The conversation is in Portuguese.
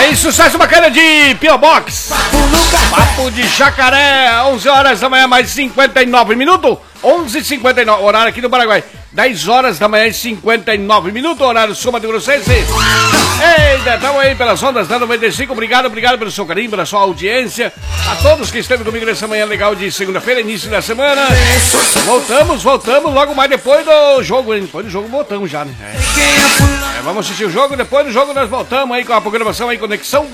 Aí, sucesso bacana de P.O. Box. Papo de Jacaré, 11 horas da manhã, mais 59 minutos. 11h59, horário aqui do Paraguai. 10 horas da manhã e 59 minutos, horário Sul-Mato Grossense. Eita, estamos aí pelas ondas da 95. Obrigado pelo seu carinho, pela sua audiência. A todos que esteve comigo nessa manhã legal de segunda-feira, início da semana. Voltamos logo mais depois do jogo, hein? Depois do jogo voltamos já, né? Vamos assistir o jogo, depois do jogo nós voltamos aí com a programação aí, Conexão